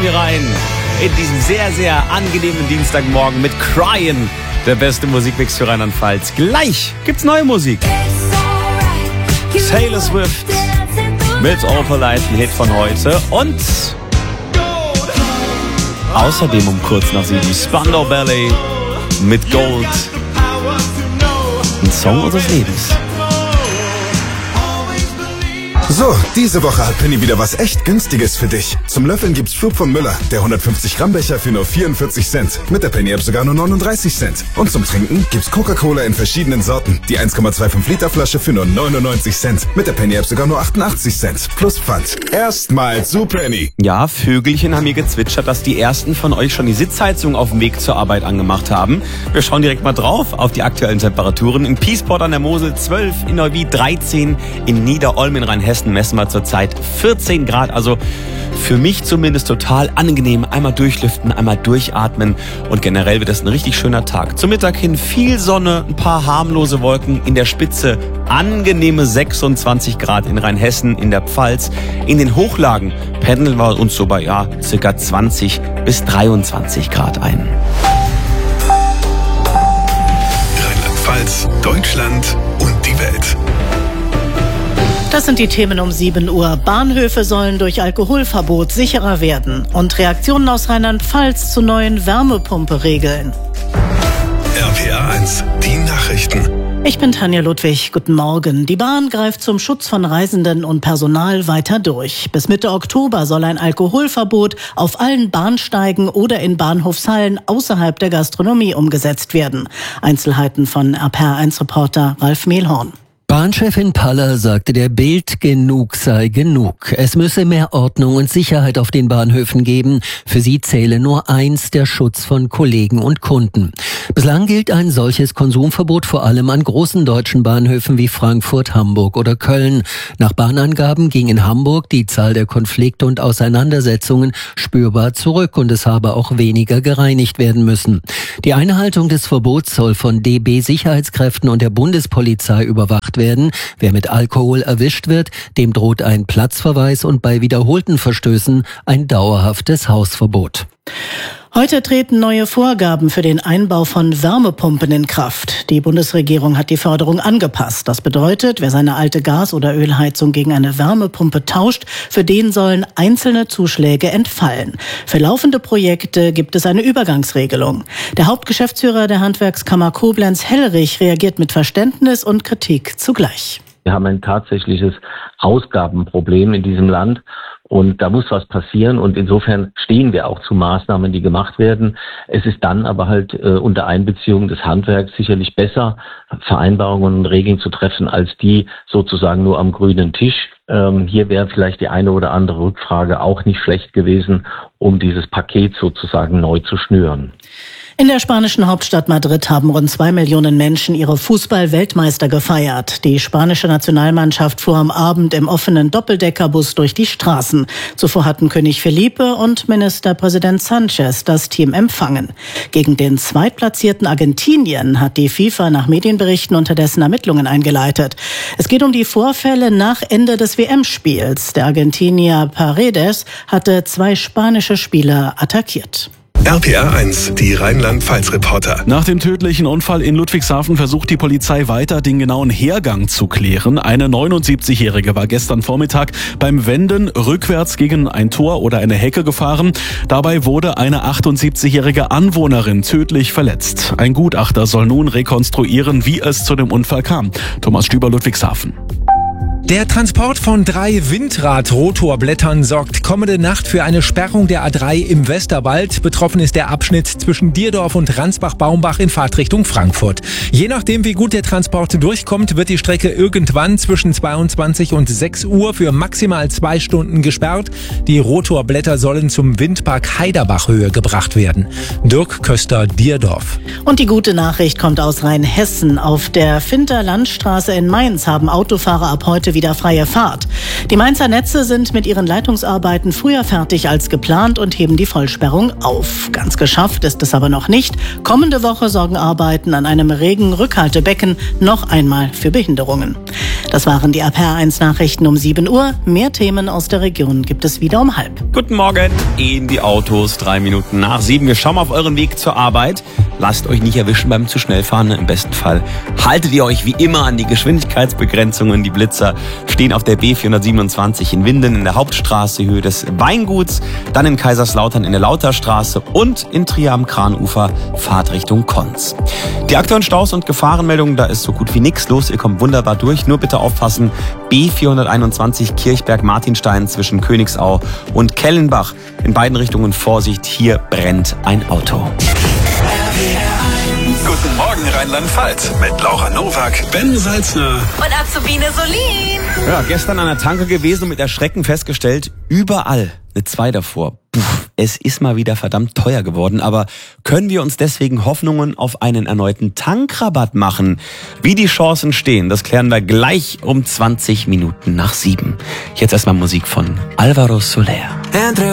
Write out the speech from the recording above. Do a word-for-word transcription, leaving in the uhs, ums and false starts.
hier rein in diesen sehr, sehr angenehmen Dienstagmorgen mit Cryin', der beste Musikmix für Rheinland-Pfalz. Gleich gibt's neue Musik. Taylor Swift mit All Polite, ein Hit von heute. Und außerdem um kurz nach sieben Spandau Ballet mit Gold. Ein Song unseres Lebens. So, diese Woche hat Penny wieder was echt Günstiges für dich. Zum Löffeln gibt's Schub von Müller, der hundertfünfzig Gramm Becher für nur vierundvierzig Cent. Mit der Penny-App sogar nur neununddreißig Cent. Und zum Trinken gibt's Coca-Cola in verschiedenen Sorten. Die eins Komma fünfundzwanzig Liter Flasche für nur neunundneunzig Cent. Mit der Penny-App sogar nur achtundachtzig Cent. Plus Pfand. Erstmal zu Penny. Ja, Vögelchen haben hier gezwitschert, dass die ersten von euch schon die Sitzheizung auf dem Weg zur Arbeit angemacht haben. Wir schauen direkt mal drauf auf die aktuellen Temperaturen. Im Peaceport an der Mosel zwölf, in Neuwied dreizehn, in Niederolm in Rheinhessen messen wir zurzeit vierzehn Grad. Also für mich zumindest total angenehm. Einmal durchlüften, einmal durchatmen und generell wird es ein richtig schöner Tag. Zum Mittag hin viel Sonne, ein paar harmlose Wolken, in der Spitze angenehme sechsundzwanzig Grad in Rheinhessen, in der Pfalz. In den Hochlagen pendeln wir uns so bei ja, circa zwanzig bis dreiundzwanzig Grad ein. Rheinland-Pfalz, Deutschland und die Welt. Das sind die Themen um sieben Uhr. Bahnhöfe sollen durch Alkoholverbot sicherer werden und Reaktionen aus Rheinland-Pfalz zu neuen Wärmepumpe-Regeln. R P R eins, die Nachrichten. Ich bin Tanja Ludwig. Guten Morgen. Die Bahn greift zum Schutz von Reisenden und Personal weiter durch. Bis Mitte Oktober soll ein Alkoholverbot auf allen Bahnsteigen oder in Bahnhofshallen außerhalb der Gastronomie umgesetzt werden. Einzelheiten von R P R eins Reporter Ralf Mehlhorn. Bahnchefin Paller sagte der Bild, genug sei genug. Es müsse mehr Ordnung und Sicherheit auf den Bahnhöfen geben. Für sie zähle nur eins, der Schutz von Kollegen und Kunden. Bislang gilt ein solches Konsumverbot vor allem an großen deutschen Bahnhöfen wie Frankfurt, Hamburg oder Köln. Nach Bahnangaben ging in Hamburg die Zahl der Konflikte und Auseinandersetzungen spürbar zurück und es habe auch weniger gereinigt werden müssen. Die Einhaltung des Verbots soll von D B-Sicherheitskräften und der Bundespolizei überwacht werden. Wer mit Alkohol erwischt wird, dem droht ein Platzverweis und bei wiederholten Verstößen ein dauerhaftes Hausverbot. Heute treten neue Vorgaben für den Einbau von Wärmepumpen in Kraft. Die Bundesregierung hat die Förderung angepasst. Das bedeutet, wer seine alte Gas- oder Ölheizung gegen eine Wärmepumpe tauscht, für den sollen einzelne Zuschläge entfallen. Für laufende Projekte gibt es eine Übergangsregelung. Der Hauptgeschäftsführer der Handwerkskammer Koblenz, Hellrich, reagiert mit Verständnis und Kritik zugleich. Wir haben ein tatsächliches Ausgabenproblem in diesem Land. Und da muss was passieren und insofern stehen wir auch zu Maßnahmen, die gemacht werden. Es ist dann aber halt äh, unter Einbeziehung des Handwerks sicherlich besser, Vereinbarungen und Regeln zu treffen, als die sozusagen nur am grünen Tisch. Ähm, hier wäre vielleicht die eine oder andere Rückfrage auch nicht schlecht gewesen, um dieses Paket sozusagen neu zu schnüren. In der spanischen Hauptstadt Madrid haben rund zwei Millionen Menschen ihre Fußball-Weltmeister gefeiert. Die spanische Nationalmannschaft fuhr am Abend im offenen Doppeldeckerbus durch die Straßen. Zuvor hatten König Felipe und Ministerpräsident Sanchez das Team empfangen. Gegen den zweitplatzierten Argentinien hat die FIFA nach Medienberichten unterdessen Ermittlungen eingeleitet. Es geht um die Vorfälle nach Ende des W M-Spiels. Der Argentinier Paredes hatte zwei spanische Spieler attackiert. R P R eins, die Rheinland-Pfalz-Reporter. Nach dem tödlichen Unfall in Ludwigshafen versucht die Polizei weiter, den genauen Hergang zu klären. Eine neunundsiebzigjährige war gestern Vormittag beim Wenden rückwärts gegen ein Tor oder eine Hecke gefahren. Dabei wurde eine achtundsiebzigjährige Anwohnerin tödlich verletzt. Ein Gutachter soll nun rekonstruieren, wie es zu dem Unfall kam. Thomas Stüber, Ludwigshafen. Der Transport von drei Windrad-Rotorblättern sorgt kommende Nacht für eine Sperrung der A drei im Westerwald. Betroffen ist der Abschnitt zwischen Dierdorf und Ransbach-Baumbach in Fahrtrichtung Frankfurt. Je nachdem, wie gut der Transport durchkommt, wird die Strecke irgendwann zwischen zweiundzwanzig und sechs Uhr für maximal zwei Stunden gesperrt. Die Rotorblätter sollen zum Windpark Heiderbachhöhe gebracht werden. Dirk Köster, Dierdorf. Und die gute Nachricht kommt aus Rheinhessen. Auf der Finter Landstraße in Mainz haben Autofahrer ab heute wieder freie Fahrt. Die Mainzer Netze sind mit ihren Leitungsarbeiten früher fertig als geplant und heben die Vollsperrung auf. Ganz geschafft ist es aber noch nicht. Kommende Woche sorgen Arbeiten an einem Regen-Rückhaltebecken noch einmal für Behinderungen. Das waren die R P R eins Nachrichten um sieben Uhr. Mehr Themen aus der Region gibt es wieder um halb. Guten Morgen in die Autos, drei Minuten nach sieben. Wir schauen auf euren Weg zur Arbeit. Lasst euch nicht erwischen beim zu schnell fahren. Im besten Fall haltet ihr euch wie immer an die Geschwindigkeitsbegrenzungen. Die Blitzer stehen auf der B vierhundertsiebenundzwanzig in Winden in der Hauptstraße, Höhe des Weinguts, dann in Kaiserslautern in der Lauterstraße und in Trier am Kranufer, Fahrtrichtung Konz. Die aktuellen Staus und Gefahrenmeldungen, da ist so gut wie nichts los. Ihr kommt wunderbar durch. Nur bitte aufpassen, B vierhunderteinundzwanzig Kirchberg-Martinstein zwischen Königsau und Kellenbach. In beiden Richtungen Vorsicht, hier brennt ein Auto. Guten Morgen Rheinland-Pfalz mit Laura Nowak, Ben Salzner und Azubine Solin. Ja, gestern an der Tanke gewesen und mit Erschrecken festgestellt, überall eine zwei davor. Puh, es ist mal wieder verdammt teuer geworden, aber können wir uns deswegen Hoffnungen auf einen erneuten Tankrabatt machen? Wie die Chancen stehen, das klären wir gleich um zwanzig Minuten nach sieben. Jetzt erstmal Musik von Alvaro Soler.